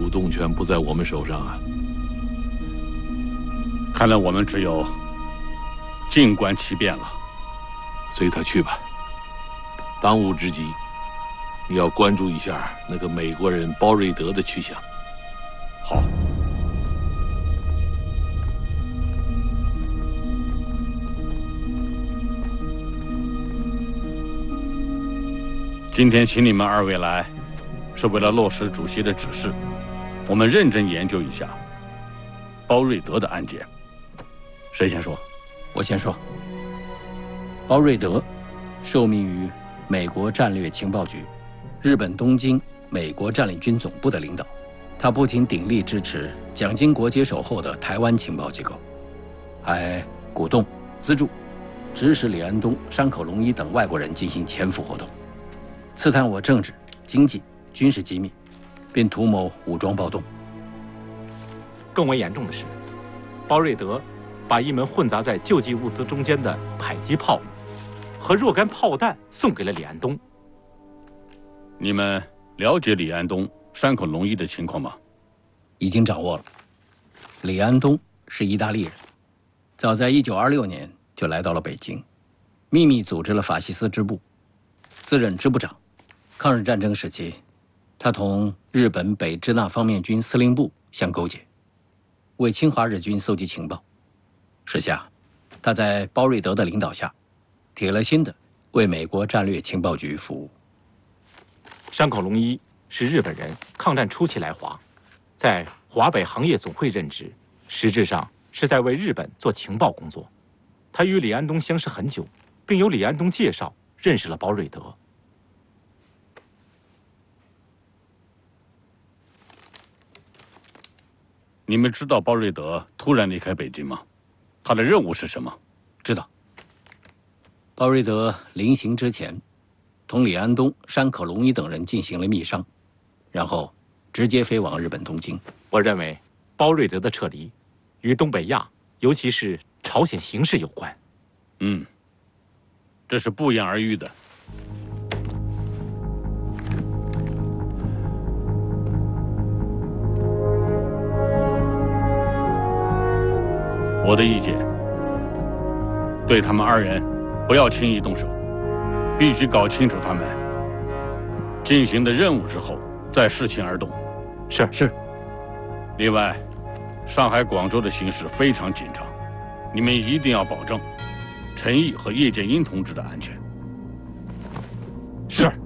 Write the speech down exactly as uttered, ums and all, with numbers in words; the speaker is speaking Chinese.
动权不在我们手上啊。 看来我们只有静观其变了。 随他去吧。当务之急，你要关注一下那个美国人包瑞德的去向。 好。今天请你们二位来，是为了落实主席的指示，我们认真研究一下包瑞德的案件。谁先说？ 我先说。包瑞德受命于美国战略情报局、日本东京美国占领军总部的领导，他不仅鼎力支持蒋经国接手后的台湾情报机构，还鼓动、资助、指使李安东、山口龙一等外国人进行潜伏活动，刺探我政治、经济、军事机密，并图谋武装暴动。 更为严重的是，包瑞德把一门混杂在救济物资中间的迫击炮和若干炮弹送给了李安东。 你们了解李安东、山口龙一的情况吗？ 已经掌握了。李安东是意大利人，早在一九二六年就来到了北京，秘密组织了法西斯支部，自任支部长。抗日战争时期，他同日本北支那方面军司令部相勾结，为侵华日军搜集情报。时下，他在包瑞德的领导下，铁了心地为美国战略情报局服务。 山口龙一是日本人，抗战初期来华，在华北行业总会任职，实质上是在为日本做情报工作。他与李安东相识很久，并由李安东介绍认识了包瑞德。 你们知道包瑞德突然离开北京吗？他的任务是什么？ 知道。包瑞德临行之前，同李安东、山口龙一等人进行了密商，然后直接飞往日本东京。 我认为，包瑞德的撤离与东北亚，尤其是朝鲜形势有关。 嗯，这是不言而喻的。我的意见，对他们二人不要轻易动手，必须搞清楚他们进行的任务之后，再视情而动。 是是。 另外，上海、广州的形势非常紧张，你们一定要保证陈毅和叶剑英同志的安全。 是。